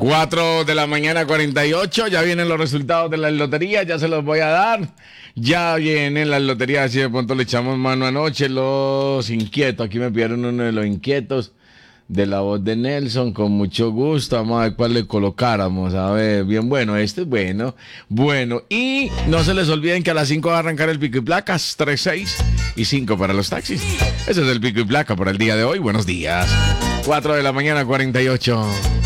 4 de la mañana 48, ya vienen los resultados de la lotería, ya se los voy a dar. Ya vienen las loterías, así de pronto le echamos mano anoche, los inquietos. Aquí me pidieron uno de los inquietos de la voz de Nelson, con mucho gusto. Vamos a ver cuál le colocáramos. A ver, bien bueno, este es bueno. Bueno, y no se les olviden que a las 5 va a arrancar el pico y placas, 3, 6 y 5 para los taxis. Ese es el pico y placa por el día de hoy. Buenos días. 4 de la mañana 48.